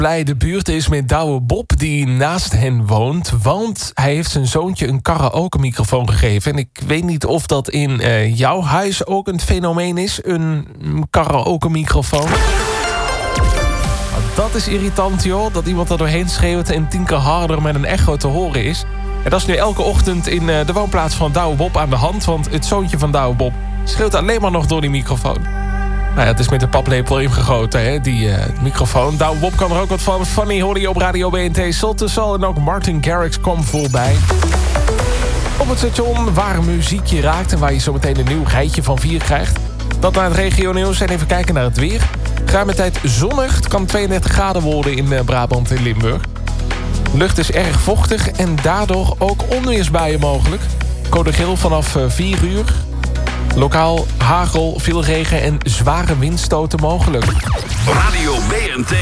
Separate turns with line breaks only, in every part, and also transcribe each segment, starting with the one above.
blij de buurt is met Douwe Bob die naast hen woont. Want hij heeft zijn zoontje een karaoke-microfoon gegeven. En ik weet niet of dat in jouw huis ook een fenomeen is. Een karaoke-microfoon. Dat is irritant, joh. Dat iemand er doorheen schreeuwt en 10 keer harder met een echo te horen is. En dat is nu elke ochtend in de woonplaats van Douwe Bob aan de hand. Want het zoontje van Douwe Bob schreeuwt alleen maar nog door die microfoon. Nou ja, het is met de paplepel ingegoten, hè, die microfoon. Douwe Bob kan er ook wat van. Funny hoorde je op Radio BNT. Saltesal en ook Martin Garrix kwam voorbij. Op het station waar muziekje raakt en waar je zo meteen een nieuw rijtje van 4 krijgt. Dat naar het regionieuws en even kijken naar het weer. Ruime tijd zonnig. Het kan 32 graden worden in Brabant en Limburg. De lucht is erg vochtig en daardoor ook onweersbuien mogelijk. Code geel vanaf 4 uur. Lokaal hagel, veel regen en zware windstoten mogelijk.
Radio BNT.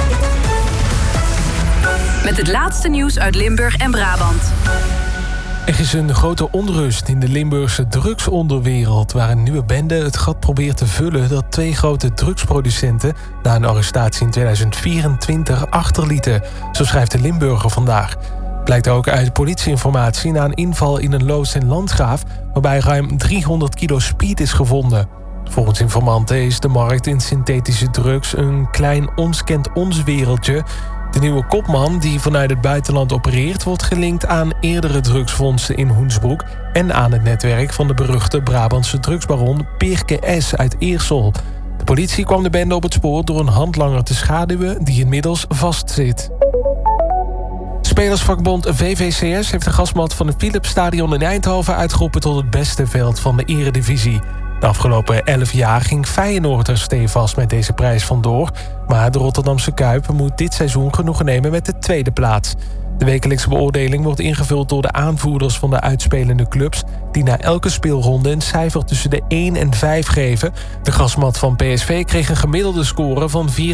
Met het laatste nieuws uit Limburg en Brabant.
Er is een grote onrust in de Limburgse drugsonderwereld, waar een nieuwe bende het gat probeert te vullen dat 2 grote drugsproducenten na een arrestatie in 2024 achterlieten. Zo schrijft de Limburger vandaag. Blijkt ook uit politieinformatie na een inval in een loods in Landgraaf, waarbij ruim 300 kilo speed is gevonden. Volgens informanten is de markt in synthetische drugs een klein ons kent ons wereldje. De nieuwe kopman, die vanuit het buitenland opereert, wordt gelinkt aan eerdere drugsvondsten in Hoensbroek en aan het netwerk van de beruchte Brabantse drugsbaron Pirke S. uit Eersel. De politie kwam de bende op het spoor door een handlanger te schaduwen die inmiddels vastzit. Spelersvakbond VVCS heeft de gasmat van het Philipsstadion in Eindhoven uitgeroepen tot het beste veld van de eredivisie. De afgelopen 11 jaar ging Feyenoord er stevast met deze prijs vandoor, maar de Rotterdamse Kuip moet dit seizoen genoegen nemen met de 2e plaats. De wekelijkse beoordeling wordt ingevuld door de aanvoerders van de uitspelende clubs, die na elke speelronde een cijfer tussen de 1 en 5 geven. De gasmat van PSV kreeg een gemiddelde score van 4,53.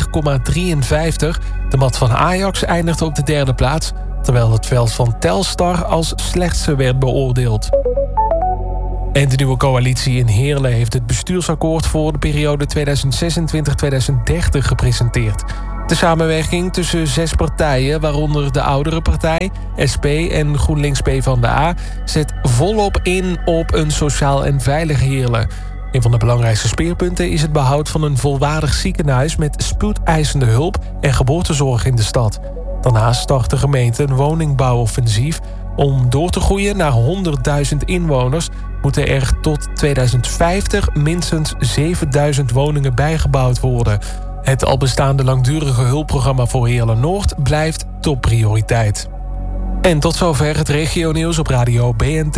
De mat van Ajax eindigde op de 3e plaats, terwijl het veld van Telstar als slechtste werd beoordeeld. En de nieuwe coalitie in Heerlen heeft het bestuursakkoord voor de periode 2026-2030 gepresenteerd. De samenwerking tussen 6 partijen, waaronder de oudere partij, SP en GroenLinks PvdA, zet volop in op een sociaal en veilig Heerlen. Een van de belangrijkste speerpunten is het behoud van een volwaardig ziekenhuis met spoedeisende hulp en geboortezorg in de stad. Daarnaast start de gemeente een woningbouwoffensief. Om door te groeien naar 100.000 inwoners moeten er tot 2050 minstens 7.000 woningen bijgebouwd worden. Het al bestaande langdurige hulpprogramma voor Heerlen-Noord blijft topprioriteit. En tot zover het regionieuws op Radio BNT.